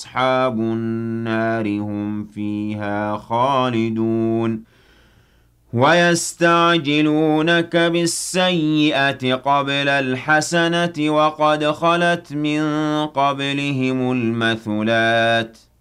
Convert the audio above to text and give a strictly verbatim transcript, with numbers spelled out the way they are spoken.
أَصْحَابُ النَّارِ هُمْ فِيهَا خَالِدُونَ وَيَسْتَعْجِلُونَكَ بِالسَّيِّئَةِ قَبْلَ الْحَسَنَةِ وَقَدْ خَلَتْ مِن قَبْلِهِمُ الْمَثُلَاتُ